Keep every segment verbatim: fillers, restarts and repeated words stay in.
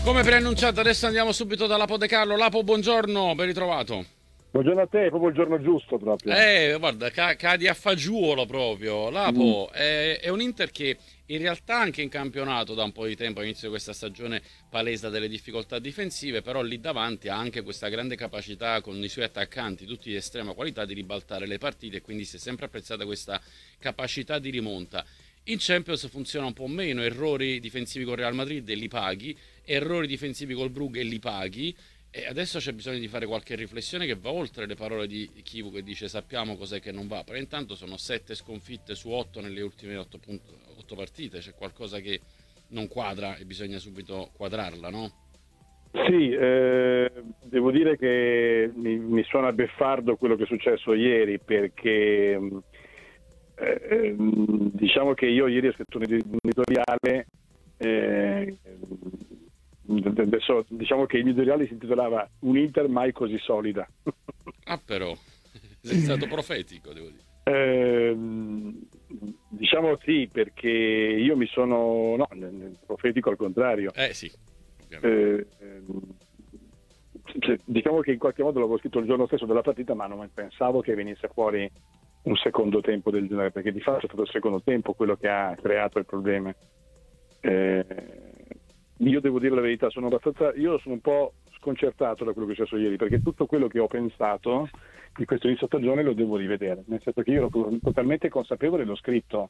Come preannunciato, adesso andiamo subito da Lapo De Carlo. Lapo, buongiorno, ben ritrovato. Buongiorno a te, è proprio il giorno giusto proprio. Eh, guarda, ca- cadi a fagiolo proprio. Mm. Lapo è, è un Inter che in realtà anche in campionato da un po' di tempo, all'inizio di questa stagione, palesa delle difficoltà difensive, però lì davanti ha anche questa grande capacità con i suoi attaccanti, tutti di estrema qualità, di ribaltare le partite, e quindi si è sempre apprezzata questa capacità di rimonta. In Champions funziona un po' meno, errori difensivi con Real Madrid e li paghi, errori difensivi col Brugge e li paghi. E adesso c'è bisogno di fare qualche riflessione che va oltre le parole di Chivu che dice sappiamo cos'è che non va, però intanto sono sette sconfitte su otto nelle ultime otto, otto partite, c'è qualcosa che non quadra e bisogna subito quadrarla, no? Sì, eh, devo dire che mi, mi suona beffardo quello che è successo ieri perché eh, diciamo che io ieri ho scritto un editoriale, eh, adesso diciamo che il mio editoriale si intitolava Un Inter mai così solida. Ah però, sei stato profetico, devo dire. Eh, diciamo sì, perché io mi sono, no, profetico al contrario. Eh sì, Eh, cioè, diciamo che in qualche modo l'avevo scritto il giorno stesso della partita, ma non pensavo che venisse fuori un secondo tempo del genere, perché di fatto è stato il secondo tempo quello che ha creato il problema. Eh, io devo dire la verità, sono abbastanza, io sono un po' sconcertato da quello che è successo ieri, perché tutto quello che ho pensato di questo inizio stagione lo devo rivedere, nel senso che io ero totalmente consapevole, l'ho scritto,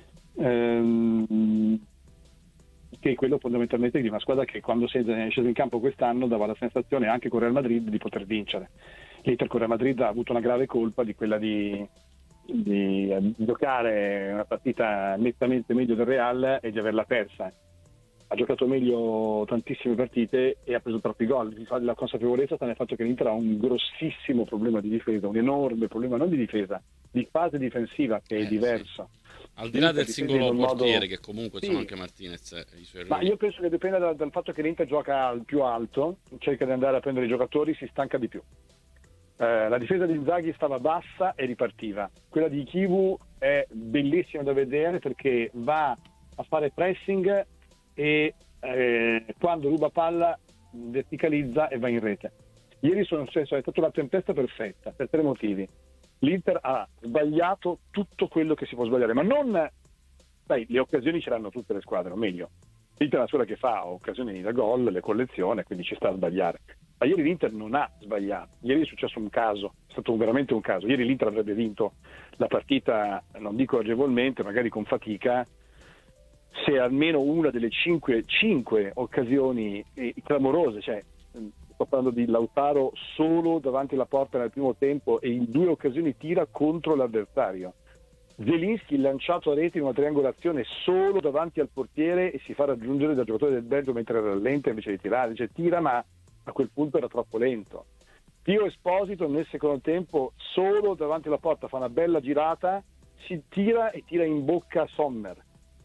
ehm, che è quello fondamentalmente di una squadra che quando si è sceso in campo quest'anno dava la sensazione anche con Real Madrid di poter vincere. L'Inter con Real Madrid ha avuto una grave colpa di quella di, di, di giocare una partita nettamente meglio del Real e di averla persa. Ha giocato meglio tantissime partite e ha preso troppi gol. La consapevolezza sta nel fatto che l'Inter ha un grossissimo problema di difesa, un enorme problema non di difesa, di fase difensiva che è eh, diverso. sì. Al di là del singolo portiere, modo... che comunque sì, sono anche Martinez e i suoi ma errori. io penso che dipenda dal, dal fatto che l'Inter gioca al più alto, cerca di andare a prendere i giocatori, si stanca di più. Eh, la difesa di Inzaghi stava bassa e ripartiva. Quella di Chivu è bellissima da vedere perché va a fare pressing e eh, quando ruba palla verticalizza e va in rete. Ieri sono, è stata una tempesta perfetta per tre motivi. L'Inter ha sbagliato tutto quello che si può sbagliare, ma non, sai, le occasioni ce l'hanno tutte le squadre, o meglio, l'Inter è una squadra che fa occasioni da gol, le collezione, quindi ci sta a sbagliare. Ma ieri l'Inter non ha sbagliato, ieri è successo un caso, è stato veramente un caso. Ieri l'Inter avrebbe vinto la partita, non dico agevolmente, magari con fatica, se almeno una delle cinque, cinque occasioni eh, clamorose, cioè sto parlando di Lautaro solo davanti alla porta nel primo tempo e in due occasioni tira contro l'avversario. Zelinski lanciato a rete in una triangolazione solo davanti al portiere e si fa raggiungere dal giocatore del Belgio mentre rallenta invece di tirare, cioè tira ma a quel punto era troppo lento. Pio Esposito nel secondo tempo solo davanti alla porta fa una bella girata, si tira e tira in bocca Sommer.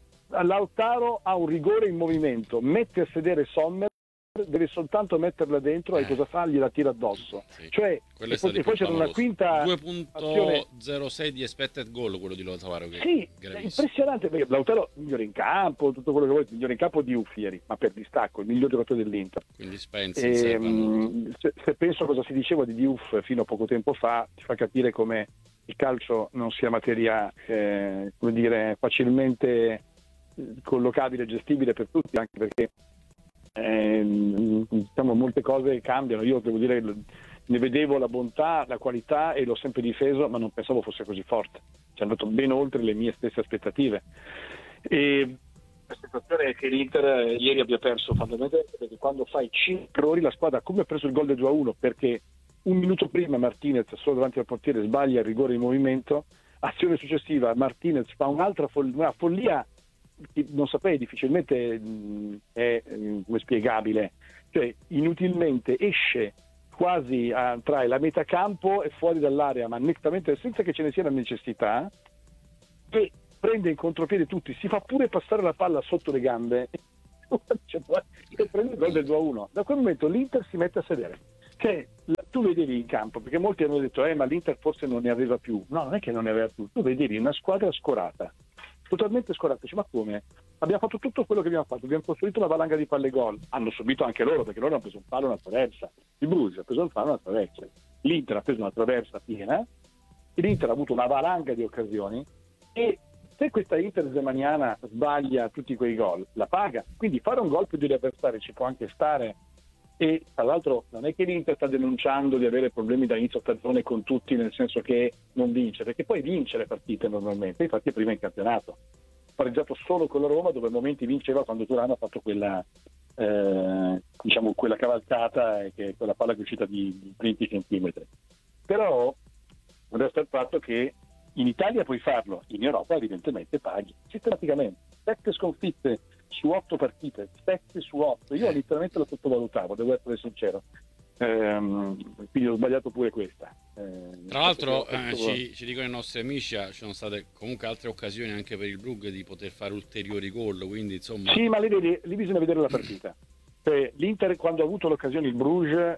Lautaro ha un rigore in movimento, mette a sedere Sommer, deve soltanto metterla dentro eh. e cosa fa? Gliela tira addosso. Sì. Cioè, e poi, e poi c'era una quinta due virgola zero sei di expected goal quello di Lautaro, che sì, è impressionante perché Lautaro migliore in campo, tutto quello che vuoi, migliore in campo di Uffi ieri, ma per distacco, il miglior giocatore dell'Inter. Quindi Spence e, se, se penso a cosa si diceva di Diouf fino a poco tempo fa, ti fa capire come il calcio non sia materia eh, come dire facilmente collocabile e gestibile per tutti, anche perché eh, diciamo molte cose cambiano. Io devo dire ne vedevo la bontà, la qualità e l'ho sempre difeso, ma non pensavo fosse così forte, ci è andato ben oltre le mie stesse aspettative. E la situazione è che l'Inter ieri abbia perso fondamentalmente perché quando fai cinque errori la squadra, come ha preso il gol del due a uno, perché un minuto prima Martinez solo davanti al portiere sbaglia il rigore in movimento, azione successiva Martinez fa un'altra fol- una follia, non saprei, difficilmente mh, è mh, come spiegabile, cioè inutilmente esce quasi a, tra la metà campo e fuori dall'area, ma nettamente senza che ce ne sia la necessità, e prende in contropiede tutti, si fa pure passare la palla sotto le gambe e prende il gol del due a uno. Da quel momento l'Inter si mette a sedere, cioè tu vedevi in campo, perché molti hanno detto eh ma l'Inter forse non ne aveva più. No, non è che non ne aveva più, tu vedevi una squadra scorata, totalmente scorata. Dici, ma come? abbiamo fatto tutto quello che abbiamo fatto, abbiamo costruito una valanga di palle gol, hanno subito anche loro perché loro hanno preso un palo e una traversa, il Bruges ha preso un palo e una traversa, l'Inter ha preso una traversa piena e l'Inter ha avuto una valanga di occasioni e se questa Inter zemaniana sbaglia tutti quei gol la paga, quindi fare un gol più degli avversari ci può anche stare. E tra l'altro non è che l'Inter sta denunciando di avere problemi da inizio stagione con tutti, nel senso che non vince, perché poi vince le partite normalmente, infatti è prima in campionato, ha pareggiato solo con la Roma dove a momenti vinceva quando Thuram ha fatto quella eh, diciamo quella cavalcata e che quella palla che è uscita di, di venti centimetri. Però resta il fatto che in Italia puoi farlo, in Europa evidentemente paghi sistematicamente. Sette sconfitte su otto partite, sette su otto. Io letteralmente lo sottovalutavo, devo essere sincero. Ehm, quindi ho sbagliato pure questa. Ehm, Tra l'altro eh, questo... ci, ci dicono i nostri amici, ci sono state comunque altre occasioni anche per il Brugge di poter fare ulteriori gol, quindi insomma... Sì, ma lì, lì, lì bisogna vedere la partita. Cioè, l'Inter quando ha avuto l'occasione, il Bruges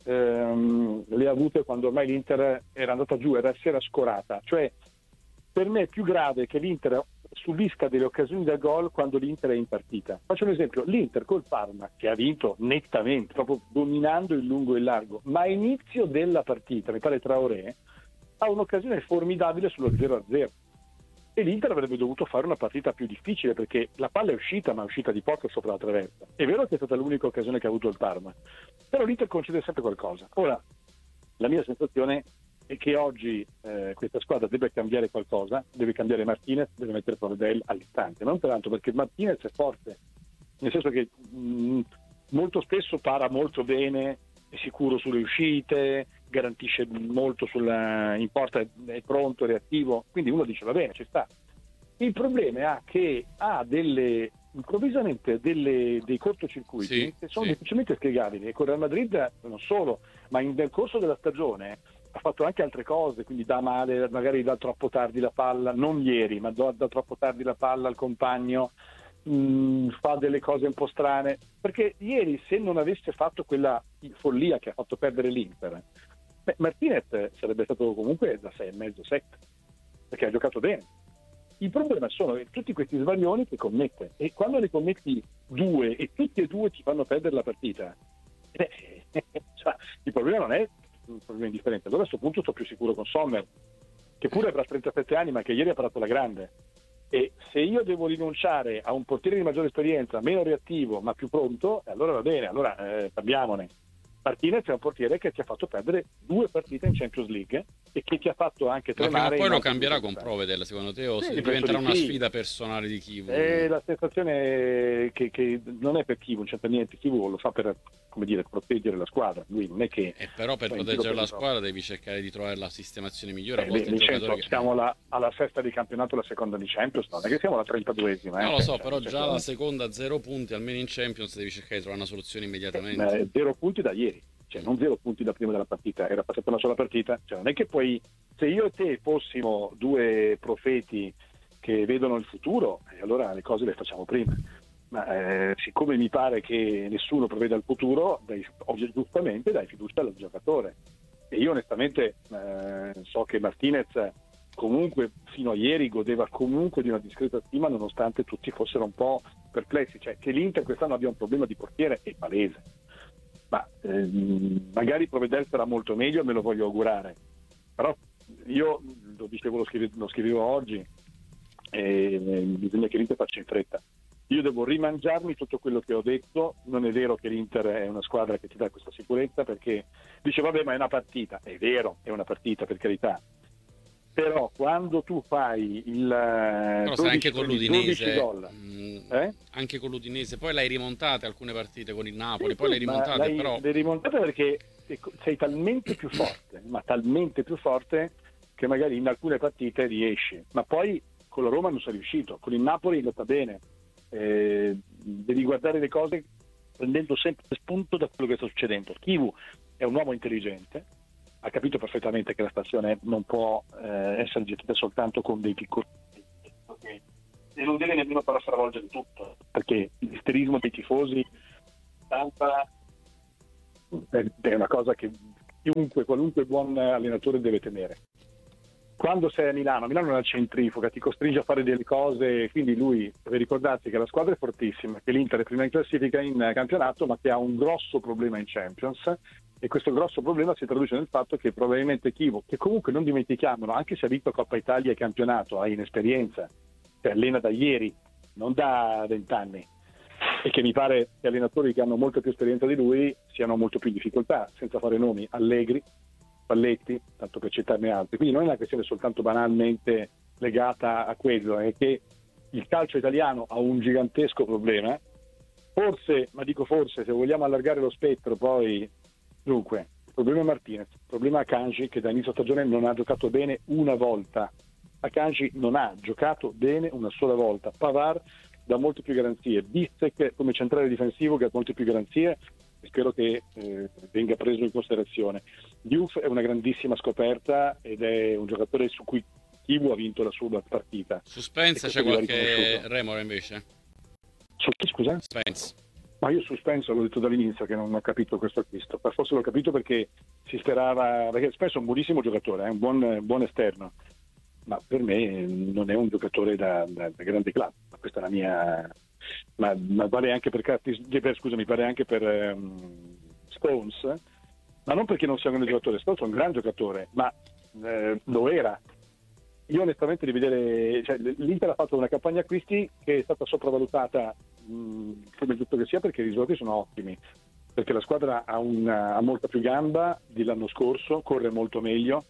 ehm, le ha avute quando ormai l'Inter era andata giù, era, si era scorata. Cioè, per me è più grave che l'Inter subisca delle occasioni da gol quando l'Inter è in partita. Faccio un esempio, l'Inter col Parma, che ha vinto nettamente, proprio dominando il lungo e il largo, ma a inizio della partita, mi pare Traoré, ha un'occasione formidabile sullo zero a zero. E l'Inter avrebbe dovuto fare una partita più difficile perché la palla è uscita, ma è uscita di poco sopra la traversa. È vero che è stata l'unica occasione che ha avuto il Parma, però l'Inter concede sempre qualcosa. Ora, la mia sensazione è che oggi eh, questa squadra deve cambiare qualcosa, deve cambiare Martinez, deve mettere Provedel all'istante, non peraltro perché Martinez è forte, nel senso che mh, molto spesso para molto bene, è sicuro sulle uscite, garantisce molto sulla, in porta, è pronto, è reattivo, quindi uno dice va bene, ci sta. Il problema è che ha delle improvvisamente delle, dei cortocircuiti Sì, che sono sì. difficilmente spiegabili, e con Real Madrid non solo, ma in, nel corso della stagione ha fatto anche altre cose, quindi dà male, magari dà troppo tardi la palla, non ieri, ma dà, dà troppo tardi la palla al compagno, mh, fa delle cose un po' strane, perché ieri se non avesse fatto quella follia che ha fatto perdere l'Inter, beh, Martinez sarebbe stato comunque da sei e mezzo, sette, perché ha giocato bene. Il problema sono tutti questi sbaglioni che commette, e quando ne commetti due e tutti e due ti fanno perdere la partita, eh, cioè, il problema non è un problema indifferente. Allora a questo punto sto più sicuro con Sommer, che pure avrà trentasette anni ma che ieri ha parato la grande, e se io devo rinunciare a un portiere di maggiore esperienza, meno reattivo ma più pronto, allora va bene, allora eh, parliamone. Martinez è un portiere che ti ha fatto perdere due partite in Champions League e che ti ha fatto anche Ma prima tremare. o poi in lo altri cambierà con risultati. Provedel, secondo te, o Sì, se penso diventerà di una sì. sfida personale di Kivu? E la sensazione è che, che non è per Kivu, non c'è per niente. Kivu lo fa per, come dire, proteggere la squadra. Lui non è che. E però per va in proteggere giro la per squadra devi cercare di trovare la sistemazione migliore. A Beh, volte i Vincenzo, giocatori che... siamo alla, alla sesta di campionato, la seconda di Champions, non è che siamo alla trentaduesima. No, Eh? lo so, Cioè, però cioè, già la seconda zero punti, almeno in Champions, devi cercare di trovare una soluzione immediatamente. eh, zero punti da ieri, cioè non zero punti da prima della partita, era passata una sola partita, cioè non è che poi, se io e te fossimo due profeti che vedono il futuro, eh, allora le cose le facciamo prima, ma eh, siccome mi pare che nessuno preveda il futuro, dai, giustamente dai fiducia al giocatore, e io onestamente eh, so che Martinez comunque fino a ieri godeva comunque di una discreta stima, nonostante tutti fossero un po' perplessi, cioè che l'Inter quest'anno abbia un problema di portiere è palese, ma ehm, magari Provedel sarà molto meglio, me lo voglio augurare, però io lo dicevo, lo scrivevo, lo scrivevo oggi, e bisogna che l'Inter faccia in fretta. Io devo rimangiarmi tutto quello che ho detto. Non è vero che l'Inter è una squadra che ti dà questa sicurezza, perché dice vabbè, ma è una partita, è vero, è una partita, per carità, però quando tu fai il Però sai, anche con l'Udinese, gol, mh, eh? anche con l'Udinese, poi l'hai rimontate alcune partite con il Napoli, Sì, poi sì, l'hai ma rimontate, l'hai, però... l'hai rimontata perché sei talmente più forte, ma talmente più forte che magari in alcune partite riesci, ma poi con la Roma non sei riuscito, con il Napoli è andata bene. Eh, devi guardare le cose prendendo sempre spunto da quello che sta succedendo. Kivu è un uomo intelligente, ha capito perfettamente che la stazione non può eh, essere gestita soltanto con dei piccoli, e non deve nemmeno però stravolgere tutto, perché l'isterismo dei tifosi stampa è una cosa che chiunque, qualunque buon allenatore deve tenere. quando sei a Milano, Milano è una centrifuga, ti costringe a fare delle cose, quindi lui deve ricordarsi che la squadra è fortissima, che l'Inter è prima in classifica in campionato, ma che ha un grosso problema in Champions, e questo grosso problema si traduce nel fatto che probabilmente Chievo, che comunque non dimentichiamolo, anche se ha vinto Coppa Italia e campionato, ha inesperienza, si allena da ieri, non da vent'anni, e che mi pare che allenatori che hanno molta più esperienza di lui siano molto più in difficoltà, senza fare nomi, Allegri, Spalletti, tanto per citarne altri. Quindi non è una questione soltanto banalmente legata a quello, è che il calcio italiano ha un gigantesco problema. Forse, ma dico forse, se vogliamo allargare lo spettro, poi dunque, il problema è Martinez, il problema è Akanji, che da inizio stagione non ha giocato bene una volta. Akanji non ha giocato bene una sola volta. Pavard dà molte più garanzie, Bissek come centrale difensivo che ha molte più garanzie, e spero che eh, venga preso in considerazione. Diouf è una grandissima scoperta ed è un giocatore su cui Kivu ha vinto la sua partita. Su Spence c'è qualche remora invece? Su chi, scusa? Spence. Ma io su Spence l'ho detto dall'inizio che non ho capito questo acquisto, forse l'ho capito perché si sperava, perché Spence è un buonissimo giocatore, è un buon, buon esterno, ma per me non è un giocatore da, da, da grande club. Questa è la mia, ma, ma vale anche per Curtis, scusami, vale anche per um, Stones, ma non perché non sia un grande giocatore. Stones è un gran giocatore, ma eh, lo era. Io onestamente di vedere, cioè, l'Inter ha fatto una campagna acquisti che è stata sopravvalutata, mh, come giusto che sia, perché i risultati sono ottimi, perché la squadra ha, una, ha molta più gamba dell'anno scorso, corre molto meglio.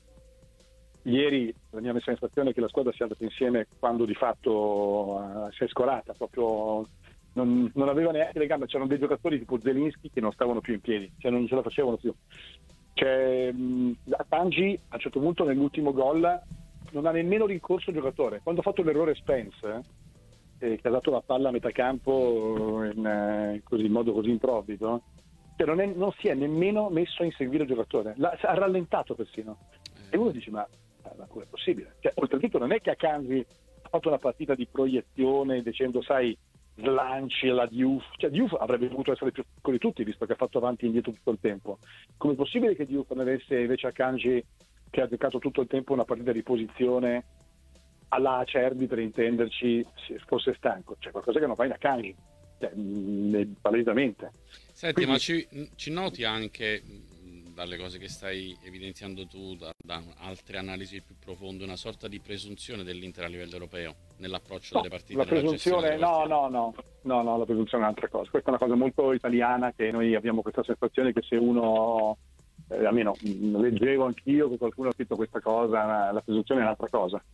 Ieri la mia sensazione è che la squadra sia andata insieme quando di fatto uh, si è scolata, proprio non, non aveva neanche le gambe, c'erano dei giocatori tipo Zelinski che non stavano più in piedi, cioè non ce la facevano più. Cioè, mh, Akanji a un certo punto nell'ultimo gol non ha nemmeno rincorso il giocatore. Quando ha fatto l'errore Spence, eh, che ha dato la palla a metà campo in, eh, così, in modo così improvviso, cioè non, è, non si è nemmeno messo a inseguire il giocatore, l'ha, ha rallentato persino. E uno dice, ma, ma come è possibile? Cioè, oltretutto non è che Akanji ha fatto una partita di proiezione dicendo, sai, slanci alla Diouf, cioè Diouf avrebbe dovuto essere più piccolo di tutti visto che ha fatto avanti e indietro tutto il tempo. Com'è possibile che Diouf non avesse invece Akanji, che ha giocato tutto il tempo una partita di posizione alla Acerbi, per intenderci, fosse stanco? C'è qualcosa che non va in Akanji, cioè, mh, palesemente. Senti, Quindi, ma ci, ci noti anche dalle cose che stai evidenziando tu, da, da altre analisi più profonde, una sorta di presunzione dell'Inter a livello europeo nell'approccio no, delle partite? la presunzione, no, no, no, no, no, la presunzione è un'altra cosa. Questa è una cosa molto italiana, che noi abbiamo questa sensazione che se uno, eh, almeno mh, leggevo anch'io che qualcuno ha scritto questa cosa, la presunzione è un'altra cosa.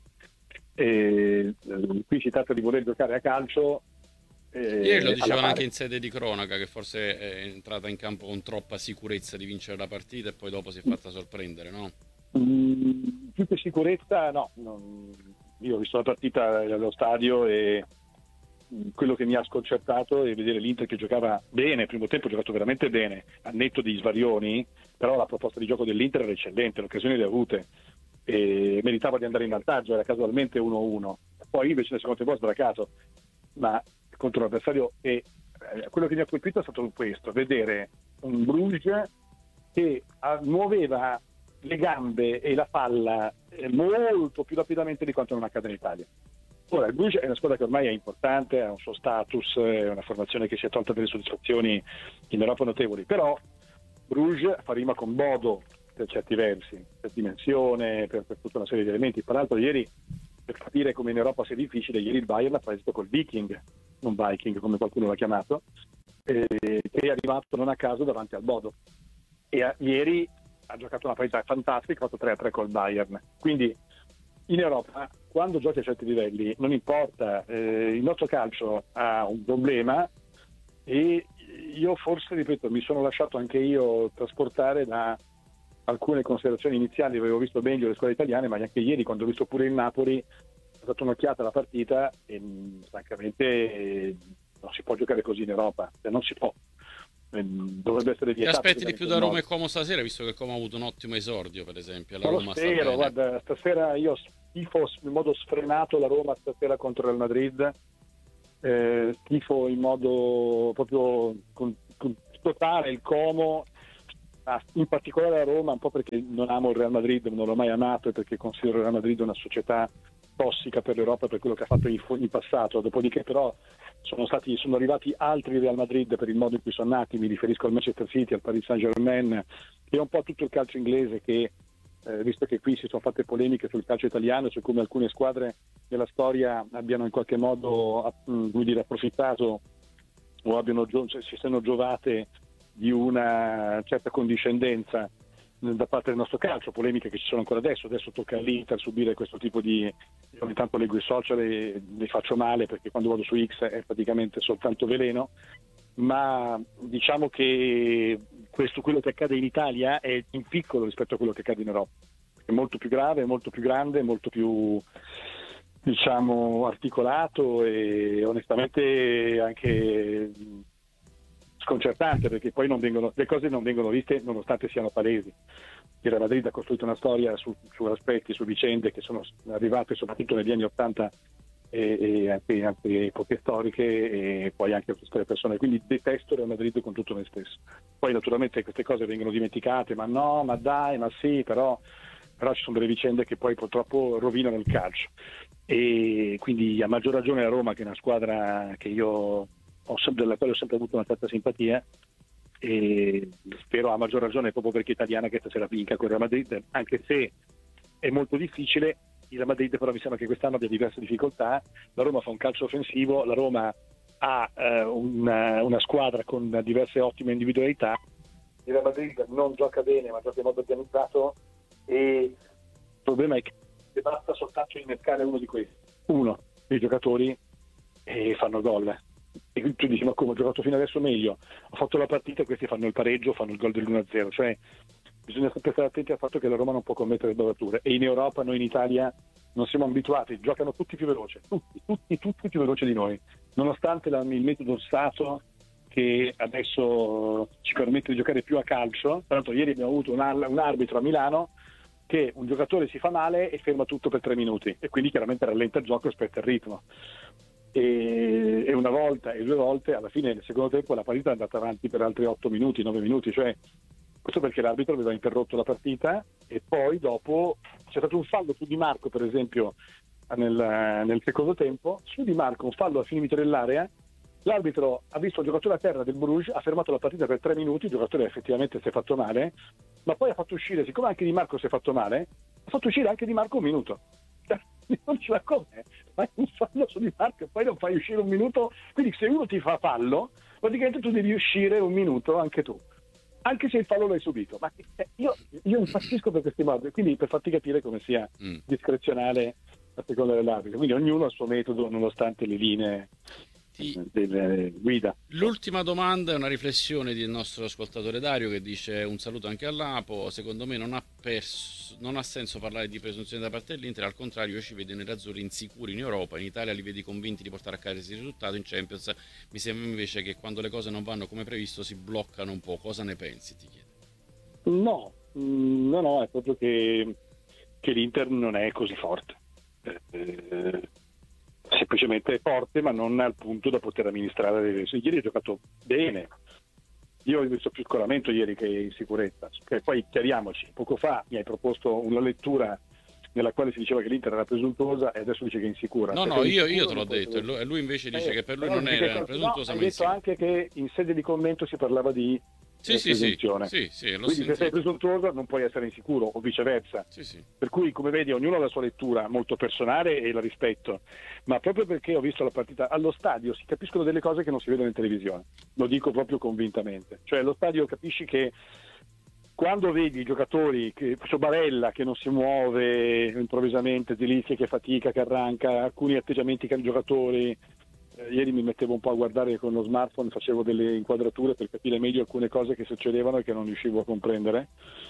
E, eh, qui si tratta di voler giocare a calcio. Eh, Ieri lo dicevano anche in sede di cronaca che forse è entrata in campo con troppa sicurezza di vincere la partita e poi dopo si è fatta sorprendere, no? Mm, più che sicurezza, no. Non, io ho visto la partita allo stadio e quello che mi ha sconcertato è vedere l'Inter che giocava bene, il primo tempo ha giocato veramente bene, a netto di svarioni, però la proposta di gioco dell'Inter era eccellente, le occasioni le ha avute e meritava di andare in vantaggio, era casualmente uno a uno. Poi invece nel secondo tempo ha sbracato, ma contro l'avversario, e eh, quello che mi ha colpito è stato questo, vedere un Bruges che ah, muoveva le gambe e la palla eh, molto più rapidamente di quanto non accade in Italia. Ora, il Bruges è una squadra che ormai è importante, ha un suo status, è una formazione che si è tolta delle soddisfazioni in Europa notevoli, però Bruges fa rima con Bodo per certi versi, per dimensione, per, per tutta una serie di elementi. Tra l'altro ieri, per capire come in Europa sia difficile, ieri il Bayern ha preso col Viking, non Viking come qualcuno l'ha chiamato, eh, che è arrivato non a caso davanti al Bodo. E a, ieri ha giocato una partita fantastica, ha fatto tre a tre col Bayern. Quindi in Europa, quando giochi a certi livelli, non importa, eh, il nostro calcio ha un problema e io forse, ripeto, mi sono lasciato anche io trasportare da alcune considerazioni iniziali, avevo visto meglio le squadre italiane, ma anche ieri quando ho visto pure il Napoli ho dato un'occhiata alla partita e francamente eh, non si può giocare così in Europa, cioè, non si può, eh, dovrebbe essere Ti vietato. aspetti di più da Roma e Como stasera, visto che Como ha avuto un ottimo esordio, per esempio? La lo Roma spero, sta bene. guarda, stasera io tifo in modo sfrenato la Roma stasera contro il Madrid, eh, tifo in modo proprio con, con totale il Como. ma in particolare a Roma, un po' perché non amo il Real Madrid, non l'ho mai amato, e perché considero il Real Madrid una società tossica per l'Europa per quello che ha fatto in, in passato. Dopodiché però sono stati sono arrivati altri Real Madrid per il modo in cui sono nati, mi riferisco al Manchester City, al Paris Saint-Germain e un po' tutto il calcio inglese che eh, visto che qui si sono fatte polemiche sul calcio italiano, su come alcune squadre della storia abbiano in qualche modo come dire, approfittato o abbiano cioè, si siano giovate di una certa condiscendenza da parte del nostro calcio, polemiche che ci sono ancora adesso. Adesso tocca all'Inter subire questo tipo di... Io ogni tanto leggo i social e li faccio male perché quando vado su X è praticamente soltanto veleno, ma diciamo che questo, quello che accade in Italia è in piccolo rispetto a quello che accade in Europa, è molto più grave, molto più grande, molto più diciamo articolato e onestamente anche sconcertante, perché poi non vengono, le cose non vengono viste nonostante siano palesi. Il Real Madrid ha costruito una storia su, su aspetti, su vicende che sono arrivate soprattutto negli anni Ottanta e, e anche, anche epoche storiche e poi anche queste persone, quindi detesto il Real Madrid con tutto me stesso. Poi naturalmente queste cose vengono dimenticate, ma no, ma dai, ma sì, però, però ci sono delle vicende che poi purtroppo rovinano il calcio e quindi a maggior ragione la Roma, che è una squadra che io ho sempre, della quale ho sempre avuto una certa simpatia, e spero a maggior ragione proprio perché è italiana che stasera vinca con il Real Madrid, anche se è molto difficile. Il Real Madrid però mi sembra che quest'anno abbia diverse difficoltà. La Roma fa un calcio offensivo, la Roma ha eh, una, una squadra con diverse ottime individualità. Il Real Madrid non gioca bene ma gioca in modo organizzato e il problema è che basta soltanto innescare uno di questi, uno dei giocatori, e fanno gol. E tu dici, ma come, ho giocato fino adesso meglio, ho fatto la partita e questi fanno il pareggio, fanno il gol dell'uno a zero, cioè bisogna sempre stare attenti al fatto che la Roma non può commettere sbavature, e in Europa, noi in Italia non siamo abituati, giocano tutti più veloci, tutti, tutti, tutti più veloci di noi, nonostante la, il metodo Stato che adesso ci permette di giocare più a calcio. Tra l'altro ieri abbiamo avuto un, un arbitro a Milano che un giocatore si fa male e ferma tutto per tre minuti e quindi chiaramente rallenta il gioco e aspetta il ritmo. E, e una volta e due volte alla fine del secondo tempo la partita è andata avanti per altri otto minuti, nove minuti, cioè questo perché l'arbitro aveva interrotto la partita e poi dopo c'è stato un fallo su Di Marco per esempio nel, nel secondo tempo, su Di Marco un fallo a fine dell'area, l'arbitro ha visto il giocatore a terra del Bruges, ha fermato la partita per tre minuti, il giocatore effettivamente si è fatto male, ma poi ha fatto uscire, siccome anche Di Marco si è fatto male, ha fatto uscire anche Di Marco un minuto. Non ci va, come? Fai un fallo su Di Marco e poi non fai uscire un minuto, quindi se uno ti fa fallo praticamente tu devi uscire un minuto anche tu, anche se il fallo l'hai subito. Ma io, io impazzisco per questi modi, quindi per farti capire come sia mm. discrezionale a seconda dell'arbitro, quindi ognuno ha il suo metodo nonostante le linee delle guida. L'ultima domanda è una riflessione del nostro ascoltatore Dario, che dice: un saluto anche all'Apo, secondo me non ha, perso, non ha senso parlare di presunzione da parte dell'Inter, al contrario io ci vedo i nerazzurri insicuri in Europa, in Italia li vedi convinti di portare a casa il risultato, in Champions mi sembra invece che quando le cose non vanno come previsto si bloccano un po'. Cosa ne pensi, ti chiedo? No, no, no, è proprio che, che l'Inter non è così forte. Eh, semplicemente è forte ma non al punto da poter amministrare le... Ieri ha giocato bene, io ho visto più scoramento ieri che in sicurezza, e poi chiariamoci, poco fa mi hai proposto una lettura nella quale si diceva che l'Inter era presuntuosa e adesso dice che è insicura. No, no, io, io te l'ho detto, e lui invece dice eh, che per lui non era presuntuosa, no, ma hai detto anche che in sede di commento si parlava di Sì, sì, sì, sì, sì, l'ho quindi sentito. se sei presuntuoso non puoi essere insicuro o viceversa, sì, sì. Per cui come vedi ognuno ha la sua lettura molto personale e la rispetto, ma proprio perché ho visto la partita allo stadio si capiscono delle cose che non si vedono in televisione, lo dico proprio convintamente, cioè allo stadio capisci che quando vedi i giocatori, che Barella che non si muove improvvisamente, Zilizia che fatica, che arranca, alcuni atteggiamenti che hanno i giocatori. Ieri mi mettevo un po' a guardare con lo smartphone, facevo delle inquadrature per capire meglio alcune cose che succedevano e che non riuscivo a comprendere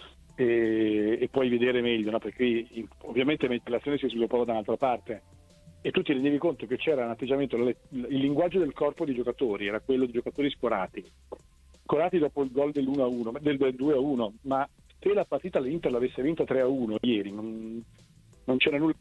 e, e poi vedere meglio, no? Perché ovviamente l'azione si sviluppava da un'altra parte e tu ti rendevi conto che c'era un atteggiamento, il linguaggio del corpo dei giocatori era quello di giocatori scorati scorati dopo il gol dell'uno a uno, del due a uno, ma se la partita l'Inter l'avesse vinta tre a uno ieri non, non c'era nulla.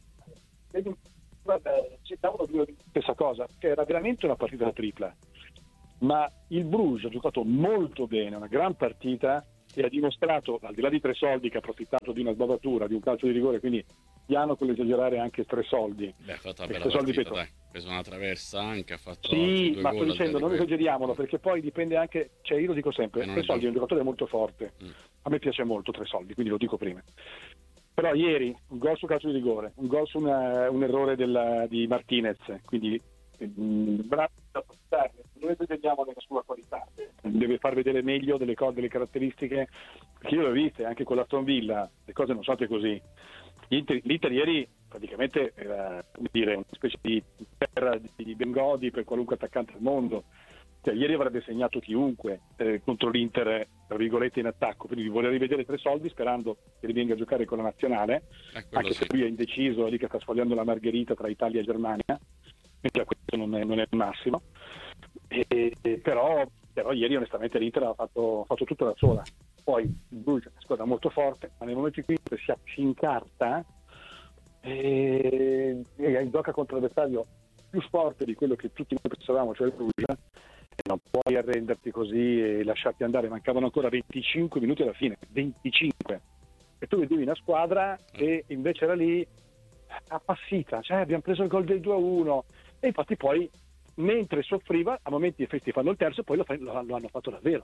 Citavano due stessa cosa, che era veramente una partita tripla, ma il Bruges ha giocato molto bene, una gran partita e ha dimostrato, al di là di tre soldi, che ha approfittato di una sbavatura, di un calcio di rigore, quindi piano con l'esagerare anche tre soldi. Beh, ha fatto una E bella tre soldi partita, Petro. dai. Ha preso una traversa anche, ha fatto Sì, due ma gol sto al dicendo, di non quello. esageriamolo, perché poi dipende anche, cioè io lo dico sempre, Eh, non tre è soldi è un giusto. giocatore molto forte, Mm. a me piace molto tre soldi, quindi lo dico prima. Però ieri un gol su calcio di rigore, un gol su una- un errore del- di Martinez, quindi mh, bravo da portare. Noi vediamo nella sua qualità, deve far vedere meglio delle cose, delle caratteristiche, perché io l'ho viste anche con l'Aston Villa, le cose non sono state così. L'Inter, l'Inter ieri praticamente era, come dire, una specie di terra di Bengodi per qualunque attaccante al mondo. Cioè, ieri avrebbe segnato chiunque eh, contro l'Inter, tra virgolette, in attacco, quindi vuole rivedere tre soldi sperando che rivenga a giocare con la nazionale, Eh, quello anche sì. se lui è indeciso, è lì che sta sfogliando la margherita tra Italia e Germania, quindi questo non è, non è il massimo. E, però, però ieri onestamente l'Inter ha fatto, ha fatto tutto da sola. Poi il Bruges è una squadra molto forte, ma nel momento in cui si, si incarta e, e gioca contro l'avversario più forte di quello che tutti noi pensavamo, cioè il Bruges, e non puoi arrenderti così e lasciarti andare. Mancavano ancora venticinque minuti alla fine, venticinque, e tu vedevi una squadra che invece era lì appassita, cioè abbiamo preso il gol del due a uno, e infatti poi mentre soffriva a momenti effetti fanno il terzo e poi lo, lo, lo hanno fatto davvero.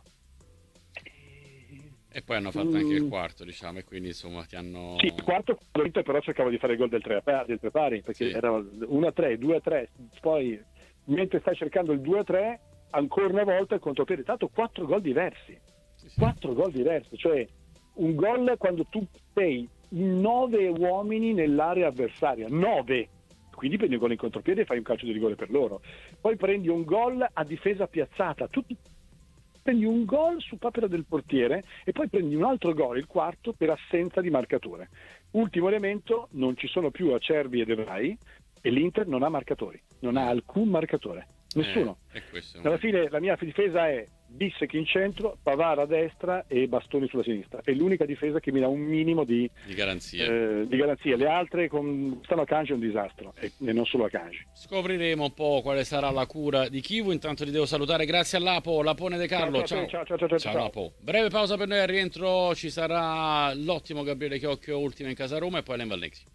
E poi hanno fatto anche il quarto, diciamo, e quindi insomma ti hanno... Sì, il quarto l'Inter però cercava di fare il gol del tre del pari, perché Sì. era uno a tre, due a tre, poi mentre stai cercando il due a tre ancora una volta il contropiede, tanto quattro gol diversi, Sì, sì. quattro gol diversi, cioè un gol quando tu sei in nove uomini nell'area avversaria, nove, quindi prendi un gol in contropiede e fai un calcio di rigore per loro, poi prendi un gol a difesa piazzata, tutti prendi un gol su papera del portiere e poi prendi un altro gol, il quarto, per assenza di marcature. Ultimo elemento, non ci sono più Acerbi e De Vrij e l'Inter non ha marcatori, non ha alcun marcatore, nessuno. Eh, e questo è un- Alla fine la mia difesa è Bissek in centro, Pavard a destra e Bastoni sulla sinistra. È l'unica difesa che mi dà un minimo di, di garanzia. eh, di garanzia. Le altre con... stanno a Kanji è un disastro, e, e non solo a Kanji. Scopriremo un po' quale sarà la cura di Chivu. Intanto ti devo salutare. Grazie all'Apo, Lapone De Carlo. Ciao, Ciao, ciao, ciao, ciao, ciao, ciao. Lapo. Breve pausa per noi, al rientro ci sarà l'ottimo Gabriele Chiocchio, ultima in casa Roma, e poi l'Envallexi.